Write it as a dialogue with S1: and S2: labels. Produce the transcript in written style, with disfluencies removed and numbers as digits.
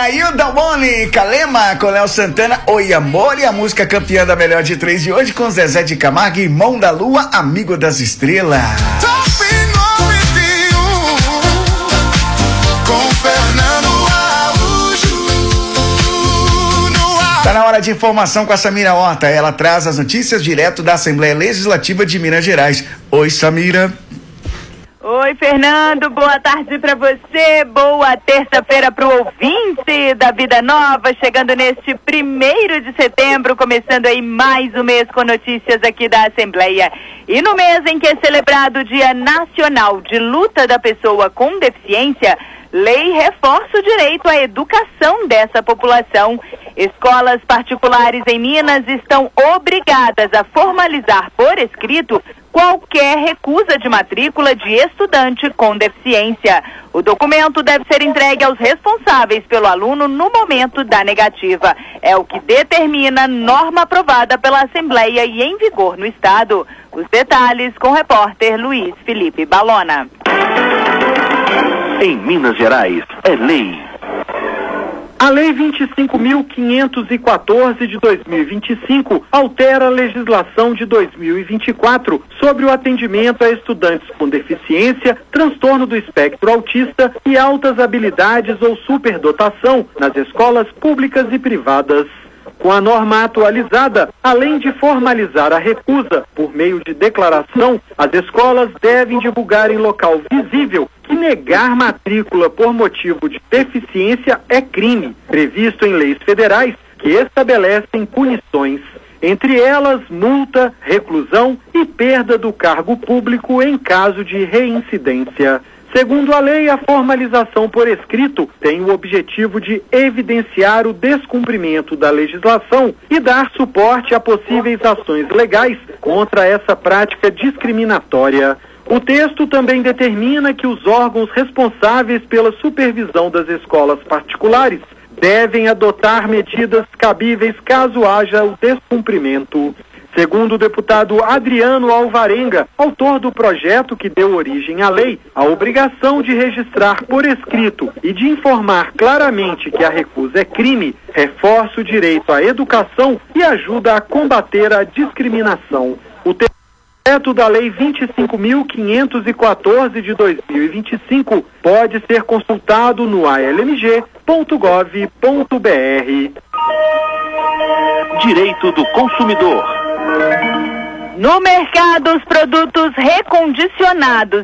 S1: aí o Dalmone, Calema com Léo Santana, Oi Amor, e a música campeã da Melhor de 3 de hoje com Zezé de Camargo e Mão da Lua, Amigo das Estrelas. Tá na hora de informação com a Samira Horta. Ela traz as notícias direto da Assembleia Legislativa de Minas Gerais. Oi, Samira.
S2: Oi, Fernando, boa tarde para você, boa terça-feira para o ouvinte da Vida Nova, chegando neste 1º de setembro, começando aí mais um mês com notícias aqui da Assembleia. E no mês em que é celebrado o Dia Nacional de Luta da Pessoa com Deficiência, lei reforça o direito à educação dessa população. Escolas particulares em Minas estão obrigadas a formalizar por escrito qualquer recusa de matrícula de estudante com deficiência. O documento deve ser entregue aos responsáveis pelo aluno no momento da negativa. É o que determina norma aprovada pela Assembleia e em vigor no Estado. Os detalhes com o repórter Luiz Felipe Balona.
S3: Em Minas Gerais, é lei. A Lei 25.514 de 2025 altera a legislação de 2024 sobre o atendimento a estudantes com deficiência, transtorno do espectro autista e altas habilidades ou superdotação nas escolas públicas e privadas. Com a norma atualizada, além de formalizar a recusa por meio de declaração, as escolas devem divulgar em local visível que negar matrícula por motivo de deficiência é crime, previsto em leis federais que estabelecem punições, entre elas multa, reclusão e perda do cargo público em caso de reincidência. Segundo a lei, a formalização por escrito tem o objetivo de evidenciar o descumprimento da legislação e dar suporte a possíveis ações legais contra essa prática discriminatória. O texto também determina que os órgãos responsáveis pela supervisão das escolas particulares devem adotar medidas cabíveis caso haja o descumprimento. Segundo o deputado Adriano Alvarenga, autor do projeto que deu origem à lei, a obrigação de registrar por escrito e de informar claramente que a recusa é crime reforça o direito à educação e ajuda a combater a discriminação. O projeto da Lei 25.514 de 2025 pode ser consultado no almg.gov.br. Direito do consumidor.
S2: No mercado, os produtos recondicionados